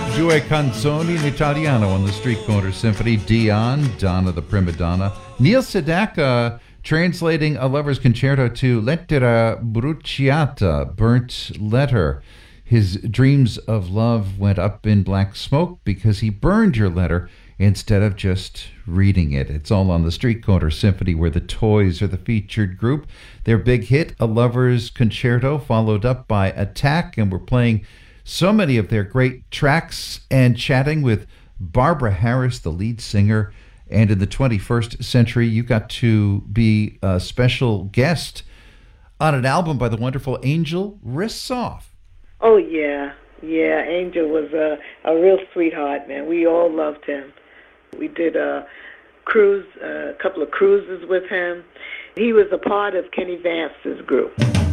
Due canzoni in italiano on the Street Corner Symphony. Dion, Donna the Prima Donna. Neil Sedaka translating a lover's concerto to Lettera Bruciata, Burnt Letter. His dreams of love went up in black smoke because he burned your letter instead of just reading it. It's all on the Street Corner Symphony, where the Toys are the featured group. Their big hit, A Lover's Concerto, followed up by Attack, and we're playing so many of their great tracks and chatting with Barbara Harris, the lead singer. And in the 21st century, you got to be a special guest on an album by the wonderful Angel Rissoff. Oh, yeah. Yeah, Angel was a real sweetheart, man. We all loved him. We did a couple of cruises with him. He was a part of Kenny Vance's group.